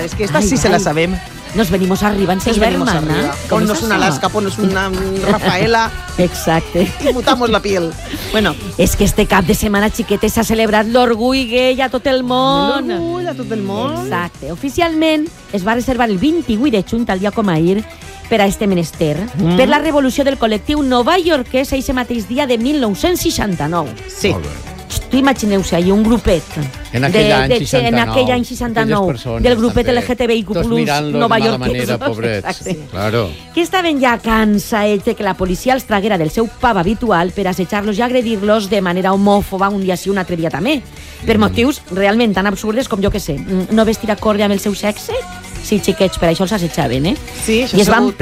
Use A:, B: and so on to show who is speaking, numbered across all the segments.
A: Es que esta sí se la sabem.
B: Nos venimos arriba enseguida, hermana.
A: Ponnos una Alaska, ponnos una Rafaela.
B: Exacte.
A: I mutamos la piel. Bueno.
B: És que este cap de setmana, xiquetes, s'ha celebrat l'orgull gay a tot el món.
A: L'orgull a tot el món.
B: Exacte. Oficialment es va reservar el 28 de juny, tal dia com ahir, per a este menester, per la revolució del col·lectiu novaiorquès eixe mateix dia de 1969.
A: Sí.
B: Tu imagineu-se ahí un grupet
C: en aquell any 69,
B: en aquell any 69 del grupet LGTBIQ+, novaiorquès.
C: Pobrets. Claro.
B: Que estaven ja cansats de que la policia els traguera del seu pub habitual per assetjar-los i agredir-los de manera homòfoba un dia sí, un altre dia també. Per motius realment tan absurdes com, jo que sé, no vestir acorde amb el seu sexe. Sí, xiquets, per això els assetjaven,
A: Sí, això
B: i es van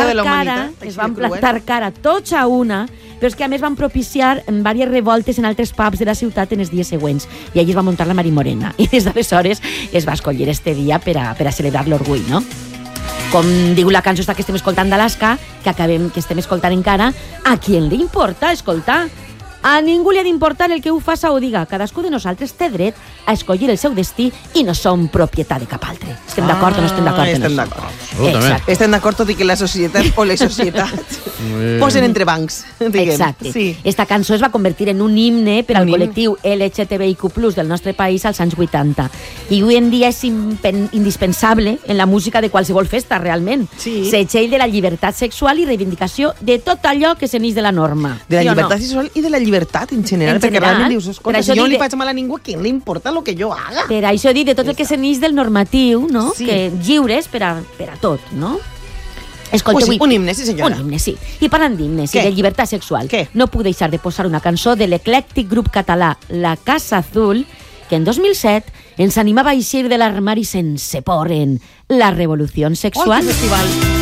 A: plantar
B: cara tots a una, però és que a més van propiciar diverses revoltes en altres pubs de la ciutat en els dies següents. I allí es va muntar la Marimorena. I des d'aleshores es va escollir este dia per a celebrar l'orgull, no? Com diu la cançó esta que estem escoltant d'Alaska, que estem escoltant encara, a qui li importa escoltar? A ningú li ha d'importar el que ho faça o diga. Cadascú de nosaltres té dret a escollir el seu destí i no som propietat de cap altre. Estem d'acord o no estem d'acord?
A: Estem d'acord.
C: Absolutament.
A: Estem d'acord tot i que la societat o les societats posen entre bancs, diguem.
B: Exacte.
A: Sí.
B: Esta cançó es va convertir en un himne per al col·lectiu LGTBIQ+, del nostre país als anys 80. I avui en dia és indispensable en la música de qualsevol festa, realment.
A: Sí.
B: Setxell de la llibertat sexual i reivindicació de tot allò que se n'ix de la norma.
A: De la llibertat sexual i de la llibertat en general, perquè realment dius, escolta, si jo no li faig mal a ningú, a qui li importa el que jo haga?
B: Per això dic de tot el que se n'ix del normatiu, no?
A: Sí.
B: Que lliures per a tot, no? Escolta,
A: un himne, sí senyora.
B: Un himne, sí. I parlant d'himnes i de llibertat sexual,
A: Què?
B: no puc deixar de posar una cançó de l'eclèctic grup català La Casa Azul, que en 2007 ens animava a eixir de l'armari sense por en La Revolució Sexual.
A: Oh, que festival!